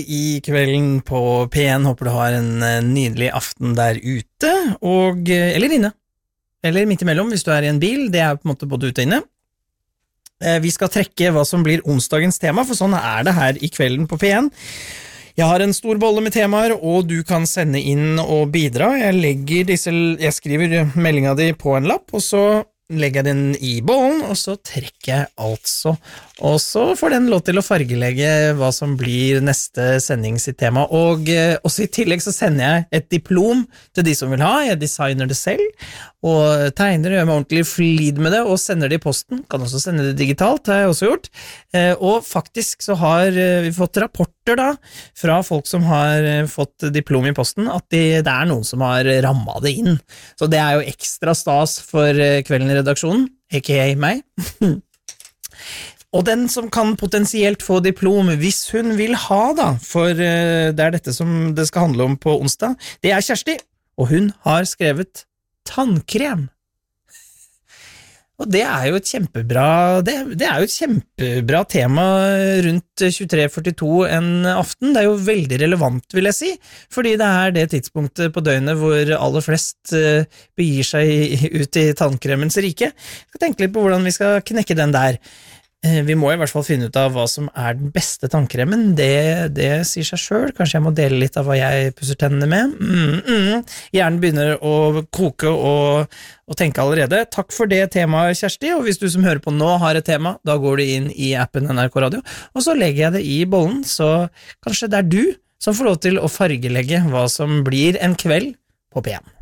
I kvelden på P1. Håper du har en nydelig aften der ute, eller inne. Eller midt imellom, hvis du er i en bil. Det er på en måte både ute og inne. Vi skal trekke hva som blir onsdagens tema, for sånn er det her i kvelden på P1. Jeg har en stor bolle med temaer, og du kan sende inn og bidra. Jeg skriver meldinga di på en lapp, og så legger jeg den i bollen, og så trekker jeg altså. Og så får den lov til å fargelegge hva som blir neste sending sitt tema. Og også i tillegg så sender jeg et diplom til de som vil ha. Jeg designer det selv, og tegner, gjør meg ordentlig flid med det, og sender det i posten. Kan også sende det digitalt, det har jeg også gjort. Og faktisk så har vi fått rapporter da, fra folk som har fått diplom i posten, at det er noen som har rammet det inn. Så det er jo ekstra stas for kvelden i redaksjonen, a.k.a. meg. Og den som kan potensielt få diplom, hvis hun vil ha da, for det er dette som det skal handle om på onsdag, det er Kjersti, og hun har skrevet tannkrem. Og det er jo et kjempebra, det er jo et kjempebra tema rundt 23:42 en aften. Det er jo veldig relevant, vil jeg si, fordi det er det tidspunktet på døgnet hvor aller flest begir seg ut i tannkremens rike. Jeg skal tenke litt på hvordan vi skal knekke den der. Vi må i hvert fall finne ut av hva som er den beste tannkremen. Det sier seg selv. Kanskje jeg må dele litt av hva jeg pusser tennene med. Hjernen begynner å koke og tenke allerede. Takk for det temaet, Kjersti, og hvis du som hører på nå har et tema, da går du inn i appen NRK Radio, og så legger jeg det i bollen, så kanskje det er du som får lov til å fargelegge hva som blir en kveld på P1.